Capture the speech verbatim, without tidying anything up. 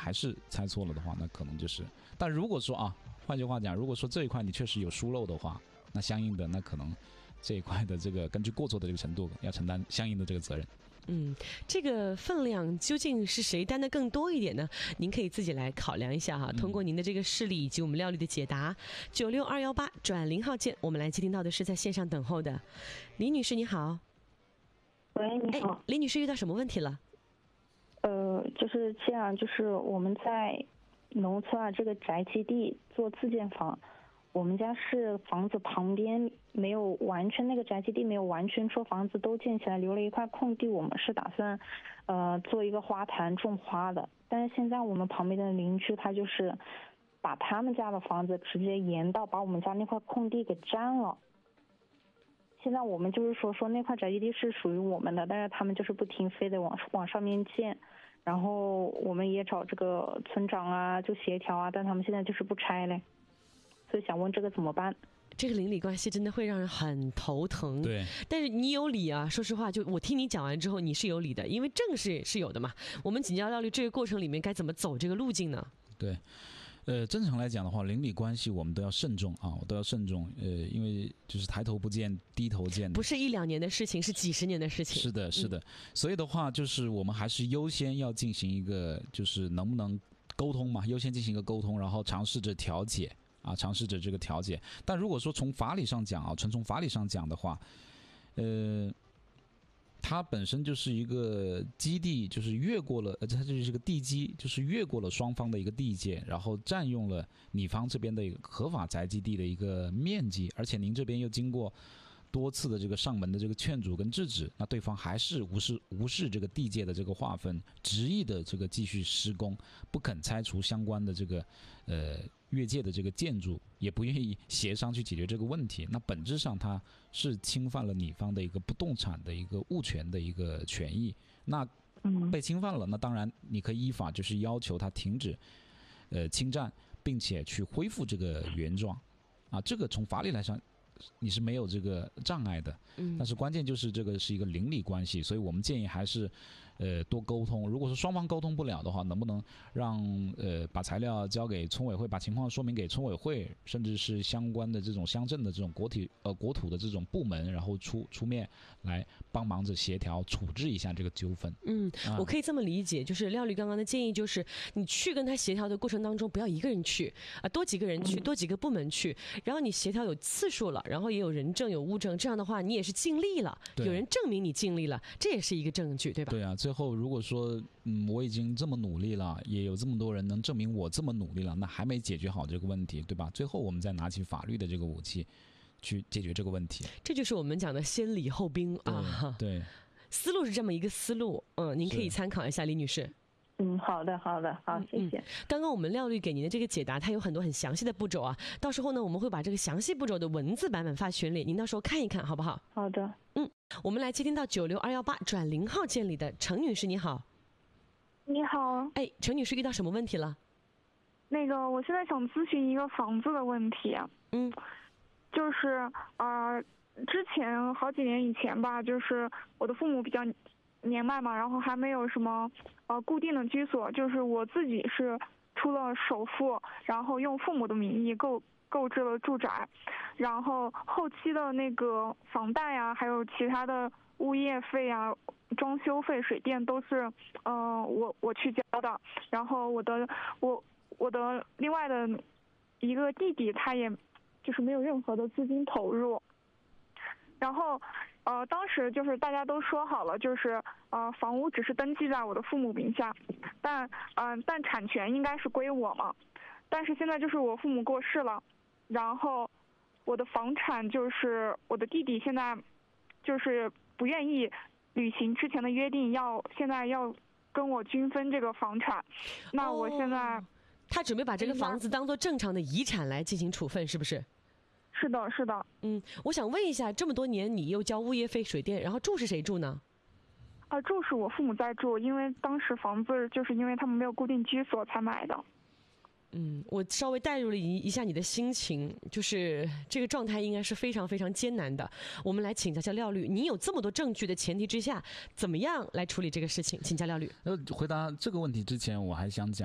还是猜错了的话，那可能就是。但如果说啊，换句话讲，如果说这一块你确实有疏漏的话，那相应的那可能这一块的这个根据过错的这个程度要承担相应的这个责任。 嗯，这个分量究竟是谁担的更多一点呢？您可以自己来考量一下哈。通过您的这个事例以及我们廖律的解答，九六二幺八转零号键，我们来接听到的是在线上等候的李女士，你好。 喂，你好。 哎，李女士遇到什么问题了？ 呃，就是这样，就是我们在农村啊，这个宅基地做自建房。我们家是房子旁边没有完全那个宅基地没有完全说房子都建起来，留了一块空地，我们是打算呃做一个花坛种花的。但是现在我们旁边的邻居他就是把他们家的房子直接延到把我们家那块空地给占了。现在我们就是说说那块宅基地是属于我们的，但是他们就是不听，非得往往上面建。然后我们也找这个村长啊就协调啊，但他们现在就是不拆嘞。所以想问这个怎么办？ 这个邻里关系真的会让人很头疼。 对， 但是你有理啊，说实话，就我听你讲完之后，你是有理的，因为正是是有的嘛。我们请教廖律，这个过程里面该怎么走这个路径呢？ 对，呃，正常来讲的话，邻里关系我们都要慎重啊，我都要慎重。呃，因为就是抬头不见低头见， 不是一两年的事情，是几十年的事情。 是的，是的。嗯、所以的话，就是我们还是优先要进行一个，就是能不能沟通嘛，优先进行一个沟通，然后尝试着调解。啊，尝试着这个调解，但如果说从法理上讲啊，纯从法理上讲的话，呃，它本身就是一个基地，就是越过了，呃，它就是个地基，就是越过了双方的一个地界，然后占用了你方这边的一个合法宅基地的一个面积，而且您这边又经过多次的这个上门的这个劝阻跟制止，那对方还是无视无视这个地界的这个划分，执意的这个继续施工，不肯拆除相关的这个呃越界的这个建筑，也不愿意协商去解决这个问题，那本质上它是侵犯了你方的一个不动产的一个物权的一个权益，那被侵犯了，那当然你可以依法就是要求他停止呃侵占，并且去恢复这个原状啊，这个从法理来上你是没有这个障碍的，但是关键就是这个是一个邻里关系，所以我们建议还是呃多沟通。如果说双方沟通不了的话，能不能让呃把材料交给村委会，把情况说明给村委会，甚至是相关的这种乡镇的这种国体呃国土的这种部门，然后出出面来帮忙着协调处置一下这个纠纷。 嗯，啊、我可以这么理解，就是廖律刚刚的建议就是你去跟他协调的过程当中，不要一个人去啊，多几个人去，多几个部门去，然后你协调有次数了。然后也有人证有物证，这样的话你也是尽力了，有人证明你尽力了，这也是一个证据，对吧？ 对啊，最后如果说嗯我已经这么努力了，也有这么多人能证明我这么努力了，那还没解决好这个问题，对吧？最后我们再拿起法律的这个武器去解决这个问题， 这就是我们讲的先礼后兵啊。 对， 思路是这么一个思路，嗯，您可以参考一下，李女士。 嗯，好的，好的，好，谢谢。 嗯、刚刚我们廖律给您的这个解答，它有很多很详细的步骤啊。到时候呢，我们会把这个详细步骤的文字版本发群里，您到时候看一看，好不好？ 好的。 嗯，我们来接听到九六二幺八转零号键里的程女士，你好。 你好。 哎，程女士遇到什么问题了？ 那个，我现在想咨询一个房子的问题。 嗯， 就是呃，之前好几年以前吧，就是我的父母比较年迈嘛，然后还没有什么呃固定的居所，就是我自己是出了首付，然后用父母的名义购购置了住宅，然后后期的那个房贷啊，还有其他的物业费啊、装修费、水电都是呃我我去交的，然后我的我我的另外的一个弟弟他也就是没有任何的资金投入，然后。呃，当时就是大家都说好了，就是呃，房屋只是登记在我的父母名下，但嗯、呃，但产权应该是归我嘛。但是现在就是我父母过世了，然后我的房产就是我的弟弟现在就是不愿意履行之前的约定，要现在要跟我均分这个房产。那我现在、哦、 他准备把这个房子当做正常的遗产来进行处分，是不是？ 是的，是的。 嗯，我想问一下，这么多年你又交物业费、水电，然后住是谁住呢？ 啊，住是我父母在住，因为当时房子就是因为他们没有固定居所才买的。 嗯，我稍微带入了一一下你的心情，就是这个状态应该是非常非常艰难的。我们来请教一下廖律，你有这么多证据的前提之下，怎么样来处理这个事情？请教廖律。 呃，回答这个问题之前，我还想讲